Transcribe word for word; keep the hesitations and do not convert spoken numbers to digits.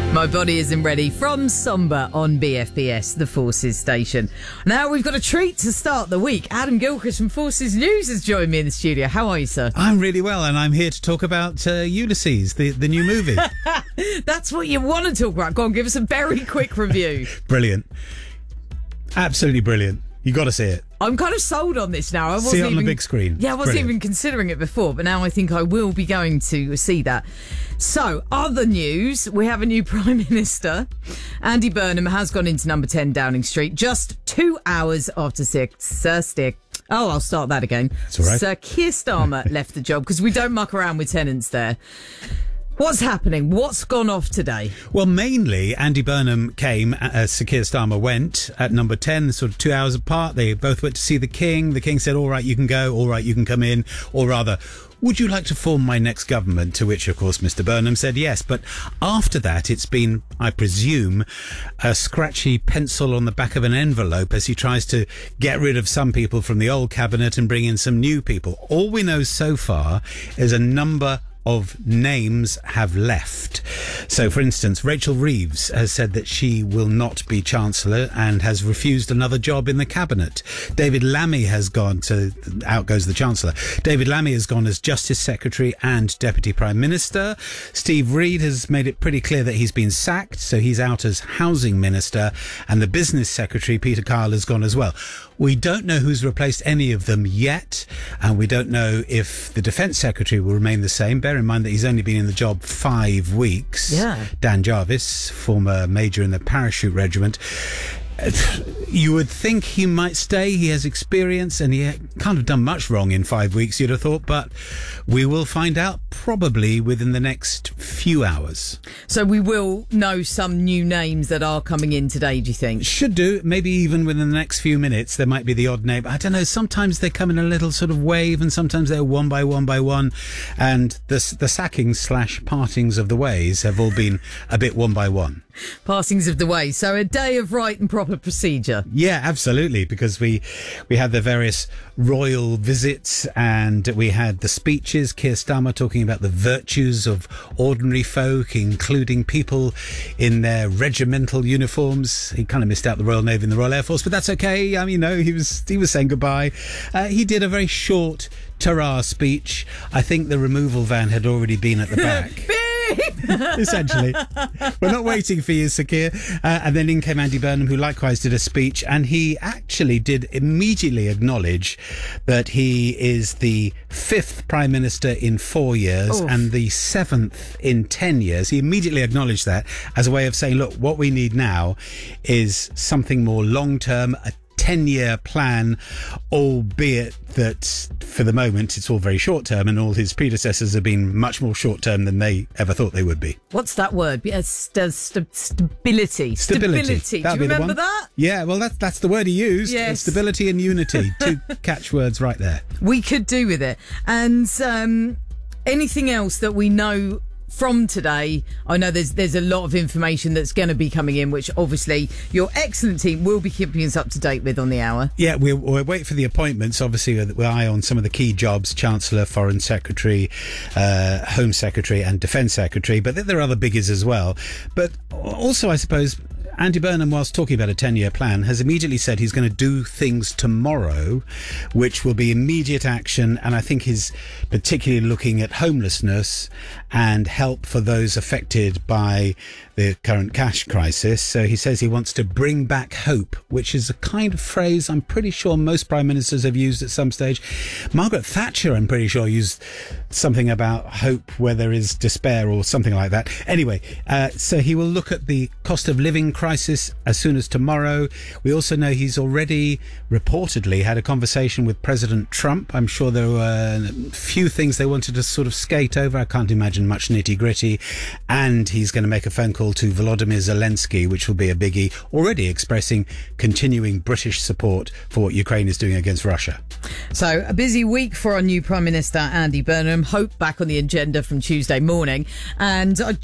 My Body Isn't Ready from Somber on B F B S, the Forces station. Now we've got a treat to start the week. Adam Gilchrist from Forces News has joined me in the studio. How are you, sir? I'm really well, and I'm here to talk about uh, Ulysses, the, the new movie. That's what you want to talk about. Go on, give us a very quick review. Brilliant. Absolutely brilliant. You got to see it. I'm kind of sold on this now. I wasn't see it on even, the big screen. Yeah, I wasn't Brilliant. even considering it before, but now I think I will be going to see that. So, other news, we have a new Prime Minister. Andy Burnham has gone into number ten Downing Street just two hours after Sir, Sir Stick. Oh, I'll start that again. That's all right. Sir Keir Starmer left the job because we don't muck around with tenants there. What's happening? What's gone off today? Well, mainly, Andy Burnham came as Sir Keir Starmer went at number ten, sort of two hours apart. They both went to see the King. The King said, all right, you can go. All right, you can come in. Or rather, would you like to form my next government? To which, of course, Mister Burnham said yes. But after that, it's been, I presume, a scratchy pencil on the back of an envelope as he tries to get rid of some people from the old cabinet and bring in some new people. All we know so far is a number of names have left. So, for instance, Rachel Reeves has said that she will not be Chancellor and has refused another job in the Cabinet. David Lammy has gone to, out goes the Chancellor. David Lammy has gone as Justice Secretary and Deputy Prime Minister. Steve Reed has made it pretty clear that he's been sacked, so he's out as Housing Minister. And the Business Secretary, Peter Kyle, has gone as well. We don't know who's replaced any of them yet, and we don't know if the Defence Secretary will remain the same. Bear in mind that he's only been in the job five weeks. Yeah. Dan Jarvis, former major in the Parachute Regiment. You would think he might stay. He has experience and he can't have done much wrong in five weeks, you'd have thought, but we will find out probably within the next few hours. So we will know some new names that are coming in today, do you think? Should do. Maybe even within the next few minutes there might be the odd name. I don't know. Sometimes they come in a little sort of wave and sometimes they're one by one by one. And the, the sackings slash partings of the ways have all been a bit one by one. Passings of the way. So a day of right and proper procedure. Yeah, absolutely, because we we had the various royal visits and we had the speeches, Keir Starmer talking about the virtues of ordinary folk, including people in their regimental uniforms. He kind of missed out the Royal Navy and the Royal Air Force, but that's okay. I mean, you know, he was he was saying goodbye. Uh, he did a very short ta-ra speech. I think the removal van had already been at the back. Essentially. We're not waiting for you, Sir Keir. Uh, and then in came Andy Burnham, who likewise did a speech, and he actually did immediately acknowledge that he is the fifth Prime Minister in four years Oof. and the seventh in ten years. He immediately acknowledged that as a way of saying, look, what we need now is something more long-term, a ten-year plan, albeit that for the moment it's all very short-term and all his predecessors have been much more short-term than they ever thought they would be. What's that word? Yeah, st- st- stability. Stability. Stability. That'll Do you be the remember one. that? Yeah, well, that's, that's the word he used. Yes. Stability and unity. Two catchwords right there. We could do with it. And um, anything else that we know from today? I know there's there's a lot of information that's going to be coming in, which obviously your excellent team will be keeping us up to date with on the hour. Yeah, we'll, we'll wait for the appointments. Obviously, we'll eye on some of the key jobs: Chancellor, Foreign Secretary, uh, Home Secretary, and Defence Secretary. But there are other biggies as well. But also, I suppose, Andy Burnham, whilst talking about a ten-year plan, has immediately said he's going to do things tomorrow, which will be immediate action. And I think he's particularly looking at homelessness and help for those affected by the current cash crisis. So he says he wants to bring back hope, which is a kind of phrase I'm pretty sure most prime ministers have used at some stage. Margaret Thatcher, I'm pretty sure, used something about hope where there is despair or something like that. Anyway, uh, so he will look at the cost of living crisis as soon as tomorrow. We also know he's already reportedly had a conversation with President Trump. I'm sure there were a few things they wanted to sort of skate over. I can't imagine much nitty gritty. And he's going to make a phone call to Volodymyr Zelensky, which will be a biggie, already expressing continuing British support for what Ukraine is doing against Russia. So a busy week for our new Prime Minister, Andy Burnham. Hope back on the agenda from Tuesday morning. And I